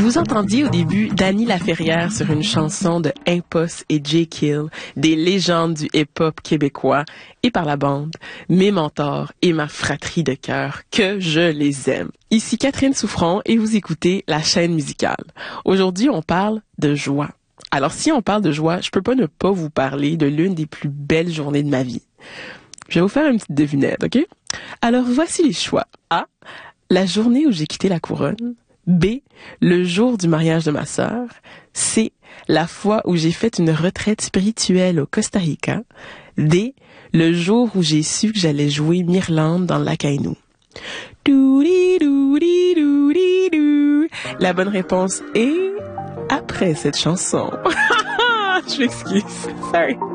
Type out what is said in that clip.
Vous entendiez au début Dany Laferrière sur une chanson de Impost et J. Kill, des légendes du hip-hop québécois, et par la bande, mes mentors et ma fratrie de cœur, que je les aime. Ici Catherine Souffron et vous écoutez La Chaîne musicale. Aujourd'hui, on parle de joie. Alors si on parle de joie, je peux pas ne pas vous parler de l'une des plus belles journées de ma vie. Je vais vous faire une petite devinette, OK? Alors voici les choix. A. La journée où j'ai quitté la couronne. B. Le jour du mariage de ma sœur. C. La fois où j'ai fait une retraite spirituelle au Costa Rica. D. Le jour où j'ai su que j'allais jouer Mirlande dans le lac Aïnou. La bonne réponse est après cette chanson. Je m'excuse. Sorry.